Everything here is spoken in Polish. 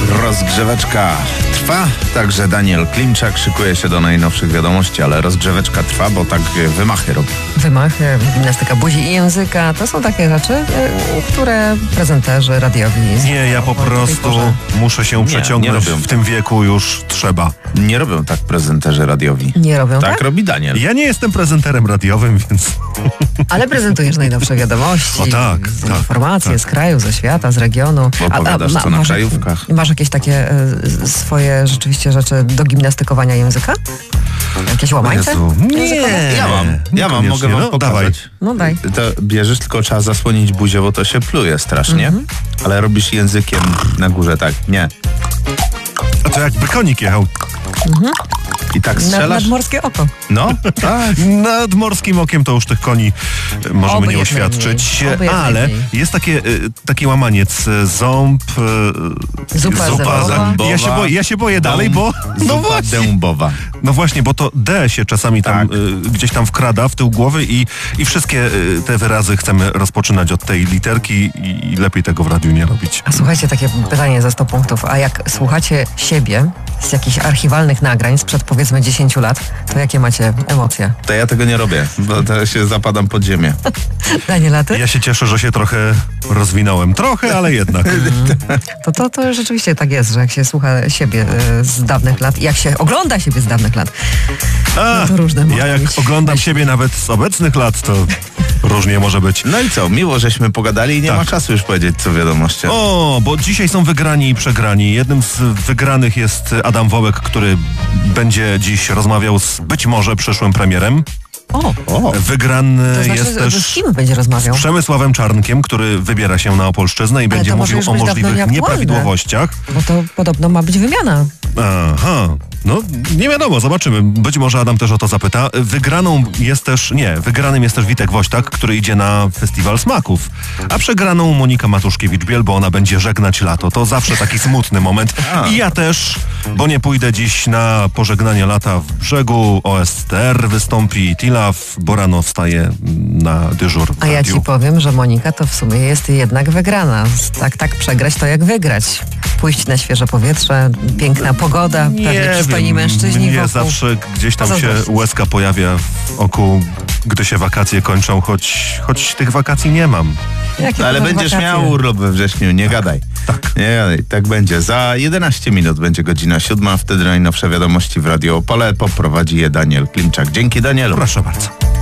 Rozgrzeweczka trwa, także Daniel Klimczak szykuje się do najnowszych wiadomości, ale rozgrzeweczka trwa, bo tak wymachy robi. Wymachy, gimnastyka buzi i języka, to są takie rzeczy, które prezenterzy radiowi... Nie, ja po prostu muszę się przeciągnąć, w tym wieku już trzeba. Nie robią tak prezenterzy radiowi. Nie robią tak? Tak robi Daniel. Ja nie jestem prezenterem radiowym, więc... Ale prezentujesz najnowsze wiadomości, tak, informacje z kraju, ze świata, z regionu. Bo opowiadasz co na krajówkach. Masz jakieś takie swoje rzeczywiście rzeczy do gimnastykowania języka? Jakieś łamańce? Nie. Ja mam, mogę wam pokazać. Dawaj. No daj. To bierzesz, tylko trzeba zasłonić buzię, bo to się pluje strasznie. Ale robisz językiem na górze, tak, nie. A to jakby konik jechał. I tak strzelasz. Nadmorskie oko. No, tak. Nad morskim okiem to już tych koni możemy nie oświadczyć, ale jest taki łamaniec, ząb, Zupa zębowa. Ja się boję dalej, bo... Zupa dębowa. No właśnie, bo to D się czasami tam gdzieś tam wkrada w tył głowy i wszystkie te wyrazy chcemy rozpoczynać od tej literki i lepiej tego w radiu nie robić. A słuchajcie, takie pytanie za 100 punktów. A jak słuchacie siebie z jakichś archiwalnych nagrań sprzed powiedzmy 10 lat, to jakie macie emocje? To ja tego nie robię, bo to się zapadam pod ziemię. Daniel, a ty? Ja się cieszę, że się trochę rozwinąłem. Trochę, ale jednak. To rzeczywiście tak jest, że jak się słucha siebie z dawnych lat i jak się ogląda siebie z dawnych lat, no to różne ja jak oglądam siebie nawet z obecnych lat, to różnie może być. No i co, miło żeśmy pogadali i nie ma czasu już powiedzieć co wiadomości. O, bo dzisiaj są wygrani i przegrani. Jednym z wygranych jest Adam Wołek, który będzie dziś rozmawiał z być może przyszłym premierem. Wygrany to znaczy, jest też z kim będzie rozmawiał? z Przemysławem Czarnkiem, który wybiera się na Opolszczyznę i będzie mówił o możliwych nieprawidłowościach. Bo to podobno ma być wymiana. Aha, no nie wiadomo, zobaczymy. Być może Adam też o to zapyta. Wygranym jest też Witek Woźtak, który idzie na Festiwal Smaków. A przegraną Monika Matuszkiewicz-Biel, bo ona będzie żegnać lato. To zawsze taki smutny moment. I ja też, bo nie pójdę dziś na pożegnanie lata w Brzegu. OSTR wystąpi, Tilaw, bo rano wstaje na dyżur w A ja radiu. ci powiem, że Monika to w sumie jest jednak wygrana. Tak przegrać to jak wygrać. Pójść na świeże powietrze, piękna pogoda, pewnie przystojni mężczyźni Mnie wokół. zawsze gdzieś tam się łezka pojawia w oku, gdy się wakacje kończą, choć tych wakacji nie mam. Ale będziesz miał urlop we wrześniu, nie gadaj. Tak. Nie gadaj, tak będzie. Za 11 minut będzie godzina 7, wtedy najnowsze wiadomości w Radio Opole. Poprowadzi je Daniel Klimczak. Dzięki, Danielu. Proszę bardzo.